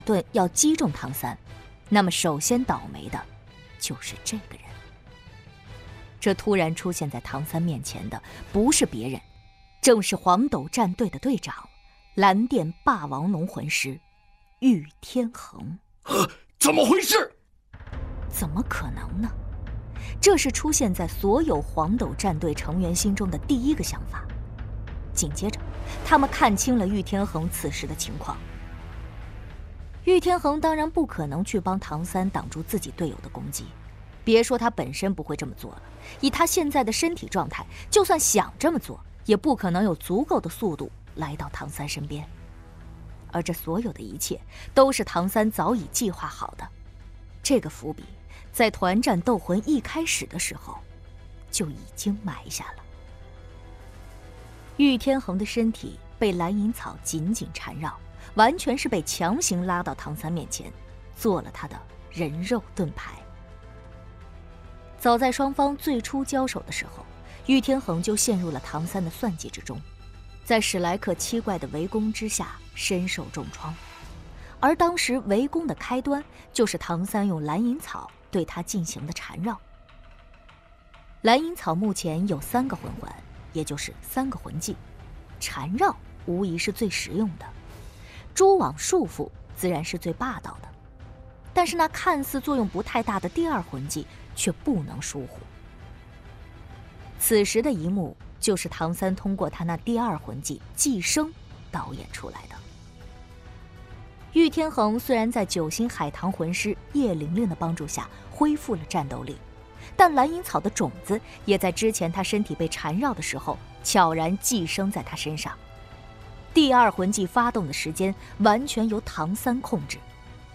盾要击中唐三，那么首先倒霉的就是这个人。这突然出现在唐三面前的不是别人，正是黄斗战队的队长，蓝电霸王龙魂师玉天恒。 怎么回事？ 怎么可能呢？这是出现在所有黄斗战队成员心中的第一个想法。紧接着，他们看清了玉天恒此时的情况。玉天恒当然不可能去帮唐三挡住自己队友的攻击，别说他本身不会这么做了，以他现在的身体状态，就算想这么做，也不可能有足够的速度来到唐三身边。而这所有的一切都是唐三早已计划好的，这个伏笔在团战斗魂一开始的时候就已经埋下了。玉天恒的身体被蓝银草紧紧缠绕，完全是被强行拉到唐三面前，做了他的人肉盾牌。早在双方最初交手的时候，玉天恒就陷入了唐三的算计之中，在史莱克七怪的围攻之下身受重创。而当时围攻的开端就是唐三用蓝银草对他进行的缠绕。蓝银草目前有3个魂环，也就是3个魂技，缠绕无疑是最实用的，蛛网束缚自然是最霸道的，但是那看似作用不太大的第2魂技却不能疏忽。此时的一幕就是唐三通过他那第2魂技寄生导演出来的。玉天恒虽然在9星海棠魂师叶玲玲的帮助下恢复了战斗力，但蓝银草的种子也在之前他身体被缠绕的时候悄然寄生在他身上。第2魂技发动的时间完全由唐三控制。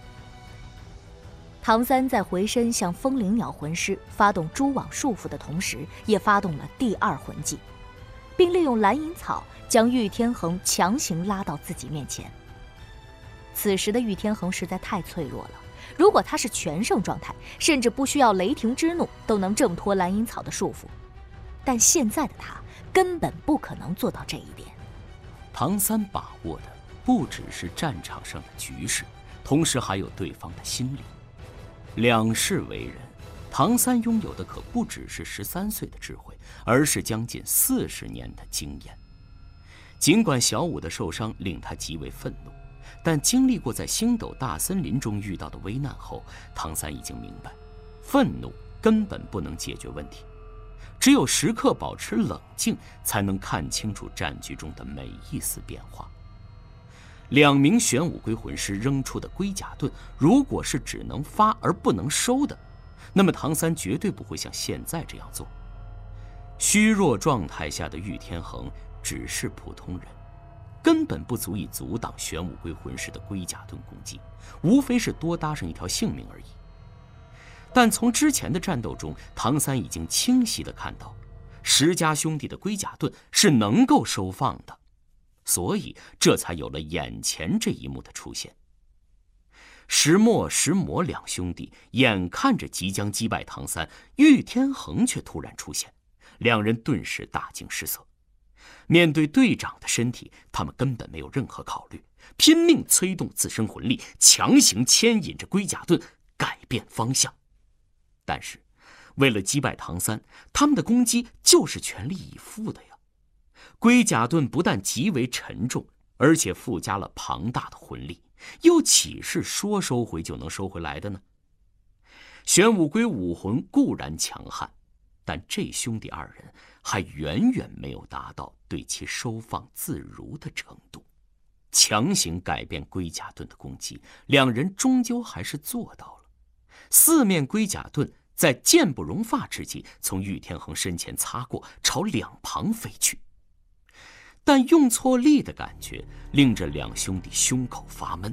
唐三在回身向风铃鸟魂师发动蛛网束缚的同时，也发动了第2魂技，并利用蓝银草将玉天恒强行拉到自己面前。此时的玉天恒实在太脆弱了，如果他是全胜状态，甚至不需要雷霆之怒都能挣脱蓝银草的束缚，但现在的他根本不可能做到这一点。 唐三把握的不只是战场上的局势，同时还有对方的心理。两世为人，唐三拥有的可不只是13岁的智慧，而是将近40年的经验。尽管小五的受伤令他极为愤怒，但经历过在星斗大森林中遇到的危难后，唐三已经明白，愤怒根本不能解决问题，只有时刻保持冷静，才能看清楚战局中的每一丝变化。2名玄武龟魂师扔出的龟甲盾，如果是只能发而不能收的，那么唐三绝对不会像现在这样做。虚弱状态下的玉天恒只是普通人，根本不足以阻挡玄武龟魂师的龟甲盾攻击，无非是多搭上一条性命而已。但从之前的战斗中，唐三已经清晰地看到，石家兄弟的龟甲盾是能够收放的，所以这才有了眼前这一幕的出现。石墨、石魔2兄弟眼看着即将击败唐三，玉天恒却突然出现，2人顿时大惊失色。面对队长的身体，他们根本没有任何考虑，拼命催动自身魂力，强行牵引着龟甲盾改变方向。但是为了击败唐三，他们的攻击就是全力以赴的呀。龟甲盾不但极为沉重，而且附加了庞大的魂力，又岂是说收回就能收回来的呢？玄武龟武魂固然强悍，但这兄弟2人还远远没有达到对其收放自如的程度。强行改变龟甲盾的攻击，2人终究还是做到了。4面龟甲盾在箭不容发之际，从玉天恒身前擦过，朝2旁飞去。但用错力的感觉令这2兄弟胸口发闷，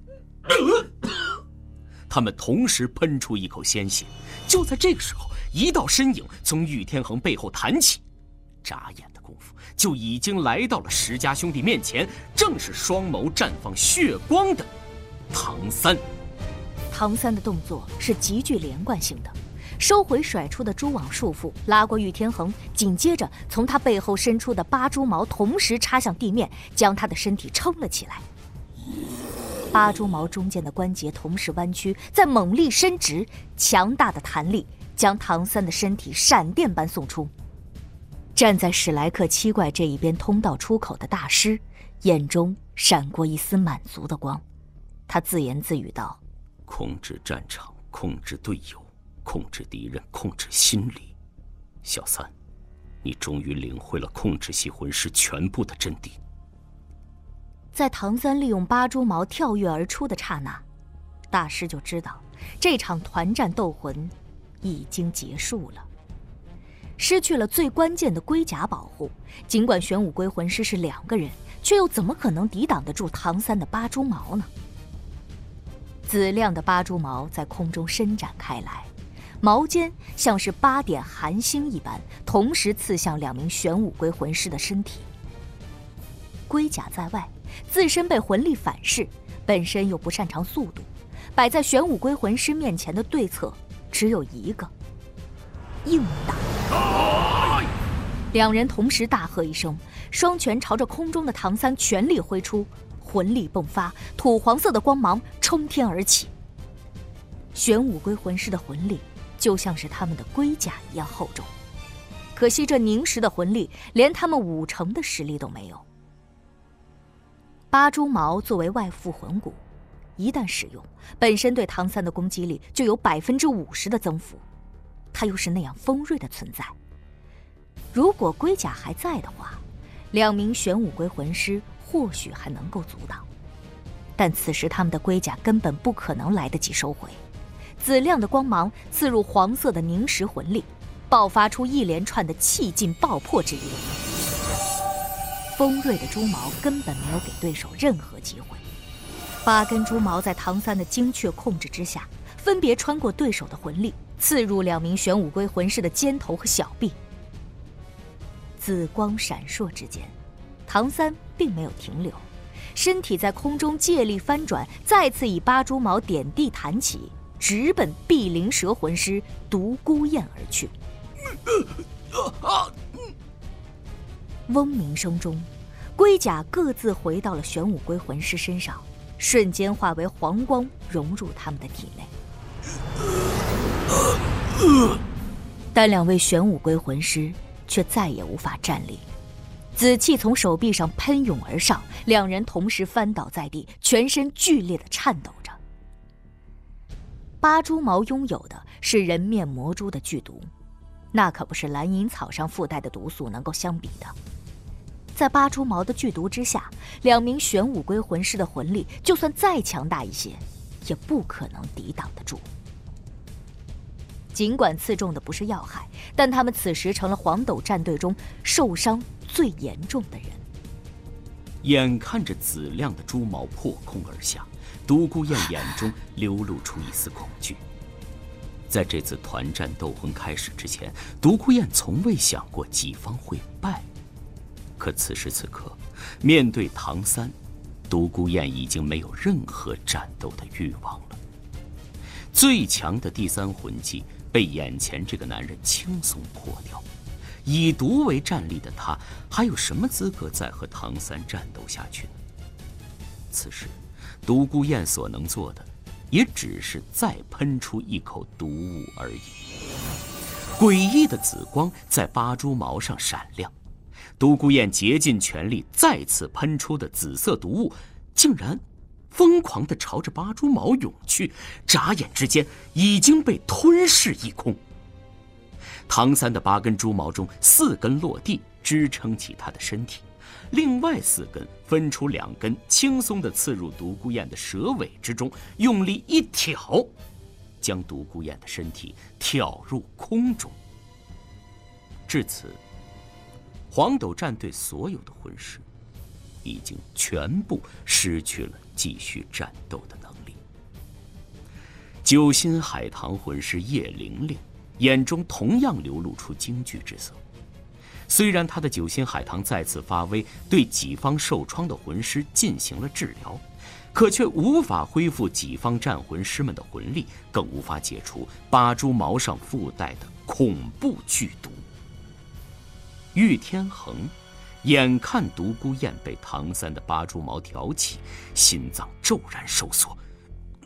他们同时喷出一口鲜血。就在这个时候，一道身影从玉天恒背后弹起，眨眼的功夫就已经来到了石家兄弟面前，正是双眸绽放血光的唐三。 唐三的动作是极具连贯性的，收回甩出的蛛网束缚，拉过玉天恒，紧接着从他背后伸出的8蛛矛同时插向地面，将他的身体撑了起来。 八蛛矛中间的关节同时弯曲，再猛力伸直，强大的弹力将唐三的身体闪电般送出。站在史莱克七怪这一边通道出口的大师，眼中闪过一丝满足的光，他自言自语道： 控制战场，控制队友，控制敌人，控制心理。小三，你终于领会了控制系魂师全部的真谛。 在唐三利用八蛛矛跳跃而出的刹那，大师就知道这场团战斗魂已经结束了。失去了最关键的龟甲保护，尽管玄武龟魂师是2个人，却又怎么可能抵挡得住唐三的八蛛矛呢？紫亮的八蛛矛在空中伸展开来，矛尖像是8点寒星一般，同时刺向2名玄武龟魂师的身体。龟甲在外，自身被魂力反噬，本身又不擅长速度，摆在玄武龟魂师面前的对策只有一个：硬打。2人同时大喝一声，双拳朝着空中的唐三全力挥出，魂力迸发，土黄色的光芒冲天而起。玄武龟魂师的魂力就像是他们的龟甲一样厚重，可惜这凝实的魂力连他们5成的实力都没有。八蛛矛作为外附魂骨，一旦使用，本身对唐三的攻击力就有50%的增幅，它又是那样锋锐的存在。如果龟甲还在的话，2名玄武龟魂师或许还能够阻挡，但此时他们的龟甲根本不可能来得及收回。紫亮的光芒刺入黄色的凝实魂力，爆发出一连串的气劲爆破之音。锋锐的蛛矛根本没有给对手任何机会，8根蛛矛在唐三的精确控制之下，分别穿过对手的魂力，刺入2名玄武龟魂师的肩头和小臂。紫光闪烁之间，唐三并没有停留，身体在空中借力翻转，再次以八蛛矛点地弹起，直奔碧鳞蛇魂师独孤雁而去。嗡鸣声中，龟甲各自回到了玄武龟魂师身上，瞬间化为黄光，融入他们的体内。但2位玄武龟魂师却再也无法站立，紫气从手臂上喷涌而上，2人同时翻倒在地，全身剧烈地颤抖着。八蛛矛拥有的是人面魔蛛的剧毒，那可不是蓝银草上附带的毒素能够相比的。在八蛛矛的剧毒之下，2名玄武龟魂师的魂力就算再强大一些，也不可能抵挡得住。尽管刺中的不是要害，但他们此时成了黄斗战队中受伤最严重的人。 眼看着紫亮的蛛矛破空而下，独孤雁眼中流露出一丝恐惧。在这次团战斗魂开始之前，独孤雁从未想过己方会败。可此时此刻，面对唐三，独孤雁已经没有任何战斗的欲望了。最强的第3魂技被眼前这个男人轻松破掉，以毒为战力的他，还有什么资格再和唐三战斗下去呢？此时，独孤雁所能做的，也只是再喷出一口毒雾而已。诡异的紫光在八蛛矛上闪亮，独孤雁竭尽全力再次喷出的紫色毒雾，竟然疯狂地朝着八蛛矛涌去，眨眼之间已经被吞噬一空。唐三的8根蛛矛中4根落地，支撑起他的身体，另外4根分出2根，轻松地刺入独孤雁的蛇尾之中，用力一挑，将独孤雁的身体挑入空中。至此，黄斗战队所有的魂师已经全部失去了继续战斗的能力。九心海棠魂师叶玲玲眼中同样流露出惊惧之色。虽然他的九心海棠再次发威，对己方受创的魂师进行了治疗，可却无法恢复己方战魂师们的魂力，更无法解除八蛛矛上附带的恐怖剧毒。玉天恒眼看独孤雁被唐三的八蛛矛挑起，心脏骤然收缩，